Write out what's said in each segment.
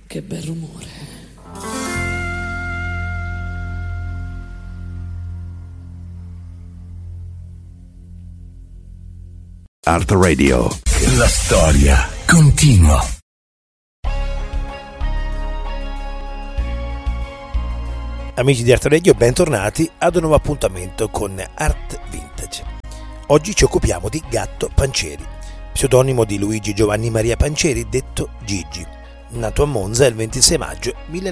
Che bel rumore. Art Radio. La storia continua. Amici di Art Radio, bentornati ad un nuovo appuntamento con Art Vintage. Oggi ci occupiamo di Gatto Pancieri, pseudonimo di Luigi Giovanni Maria Pancieri, detto Gigi. Nato a Monza il 26 maggio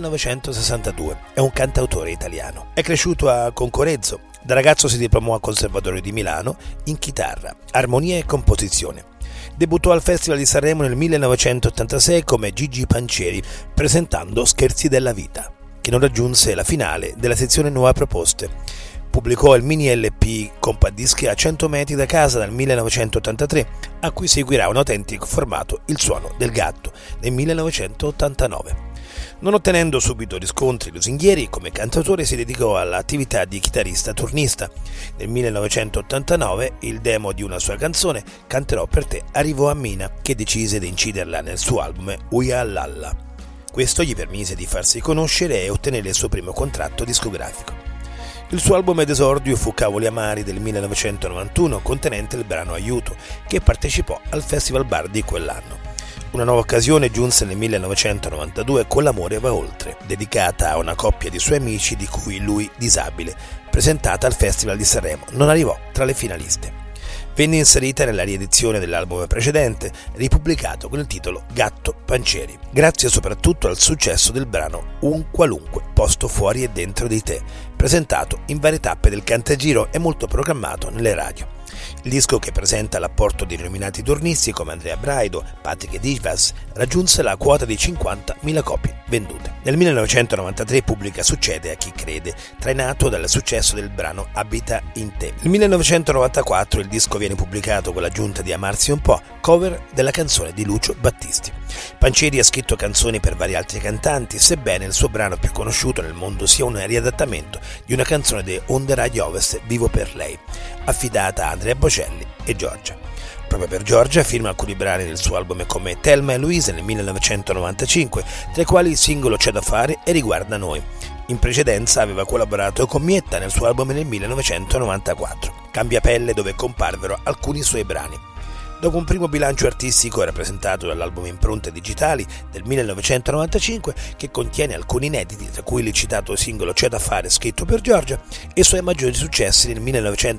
1962, è un cantautore italiano. È cresciuto a Concorezzo. Da ragazzo si diplomò al Conservatorio di Milano in chitarra, armonia e composizione. Debuttò al Festival di Sanremo nel 1986 come Gigi Pancieri, presentando Scherzi della vita, che non raggiunse la finale della sezione Nuove Proposte. Pubblicò il mini LP Compact Disc a 100 metri da casa dal 1983, a cui seguirà un autentico formato Il suono del gatto nel 1989. Non ottenendo subito riscontri lusinghieri, come cantautore si dedicò all'attività di chitarrista turnista. Nel 1989 il demo di una sua canzone, Canterò per te, arrivò a Mina, che decise di inciderla nel suo album Uia Lalla. Questo gli permise di farsi conoscere e ottenere il suo primo contratto discografico. Il suo album d'esordio fu Cavoli Amari del 1991, contenente il brano Aiuto, che partecipò al Festival Bar di quell'anno. Una nuova occasione giunse nel 1992 con L'amore va oltre, dedicata a una coppia di suoi amici di cui lui disabile, presentata al Festival di Sanremo. Non arrivò tra le finaliste. Venne inserita nella riedizione dell'album precedente, ripubblicato con il titolo Gatto Pancieri, grazie soprattutto al successo del brano Un qualunque posto fuori e dentro di te, presentato in varie tappe del Cantagiro e molto programmato nelle radio. Il disco, che presenta l'apporto di illuminati turnisti come Andrea Braido, Patrick Divas, raggiunse la quota di 50.000 copie vendute. Nel 1993 pubblica Succede a chi crede, trainato dal successo del brano Abita in te. Nel 1994 il disco viene pubblicato con l'aggiunta di Amarsi un po', cover della canzone di Lucio Battisti. Pancieri ha scritto canzoni per vari altri cantanti, sebbene il suo brano più conosciuto nel mondo sia un riadattamento di una canzone di Onde Radio Ovest, Vivo per lei, affidata a Andrea Bocelli e Giorgia. Proprio per Giorgia firma alcuni brani del suo album come Thelma e Louise nel 1995, tra i quali il singolo C'è da fare e Riguarda noi. In precedenza aveva collaborato con Mietta nel suo album nel 1994, Cambia pelle, dove comparvero alcuni suoi brani. Dopo un primo bilancio artistico rappresentato dall'album Impronte Digitali del 1995, che contiene alcuni inediti, tra cui il citato singolo C'è da fare, scritto per Giorgia, e i suoi maggiori successi, nel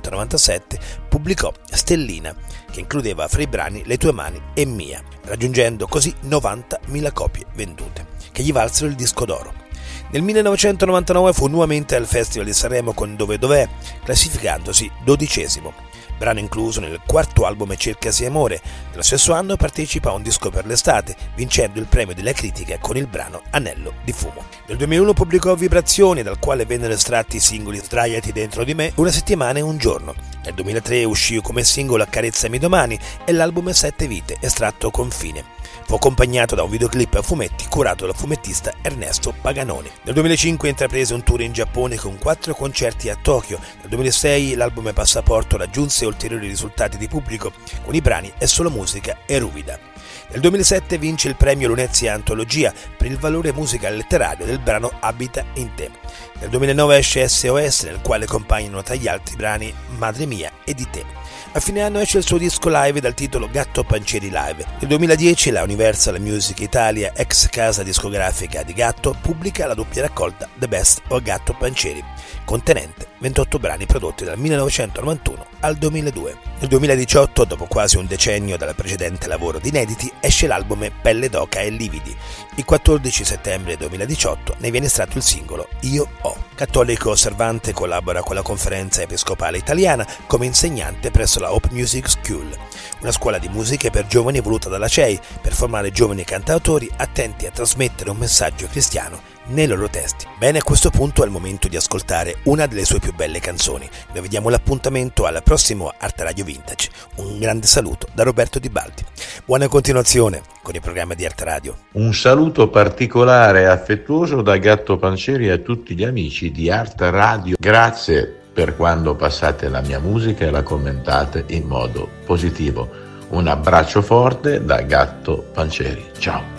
1997 pubblicò Stellina, che includeva fra i brani Le tue mani e Mia, raggiungendo così 90.000 copie vendute, che gli valsero il disco d'oro. Nel 1999 fu nuovamente al Festival di Sanremo con Dove Dov'è, classificandosi 12°. Brano incluso nel quarto album Cercasi amore. Nello stesso anno partecipa a un disco per l'estate, vincendo il premio della critica con il brano Anello di fumo. Nel 2001 pubblicò Vibrazioni, dal quale vennero estratti i singoli Sdraiati dentro di me, Una settimana e un giorno. Nel 2003 uscì come singolo Accarezzami domani e l'album Sette vite, estratto Confine. Fu accompagnato da un videoclip a fumetti curato dal fumettista Ernesto Paganoni. Nel 2005 intraprese un tour in Giappone con 4 concerti a Tokyo. Nel 2006 l'album Passaporto raggiunse ulteriori risultati di pubblico con i brani È solo musica e Ruvida. Nel 2007 vince il premio Lunezia Antologia per il valore musical letterario del brano Abita in te. Nel 2009 esce SOS, nel quale compaiono tra gli altri brani Madre mia e Di te. A fine anno esce il suo disco live dal titolo Gatto Pancieri Live. Nel 2010 la Universal Music Italia, ex casa discografica di Gatto, pubblica la doppia raccolta The Best of Gatto Pancieri, contenente 28 brani prodotti dal 1991 al 2002. Nel 2018, dopo quasi un decennio dal precedente lavoro di inediti, esce l'album Pelle d'oca e lividi. Il 14 settembre 2018 ne viene estratto il singolo Io ho. Cattolico osservante, collabora con la Conferenza Episcopale Italiana come insegnante presso la Hope Music School, una scuola di musica per giovani voluta dalla CEI per formare giovani cantautori attenti a trasmettere un messaggio cristiano nei loro testi. Bene, a questo punto è il momento di ascoltare una delle sue più belle canzoni. Noi vediamo l'appuntamento al prossimo Art Radio Vintage. Un grande saluto da Roberto Di Baldi. Buona continuazione con il programma di Art Radio. Un saluto particolare e affettuoso da Gatto Pancieri a tutti gli amici di Art Radio. Grazie per quando passate la mia musica e la commentate in modo positivo. Un abbraccio forte da Gatto Pancieri. Ciao.